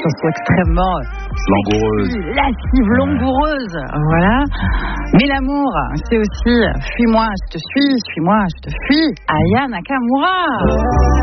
chanson extrêmement lascive, langoureuse, voilà. Mais l'amour, c'est aussi fuis-moi, je te suis, suis-moi, je te fuis. Aya Nakamura.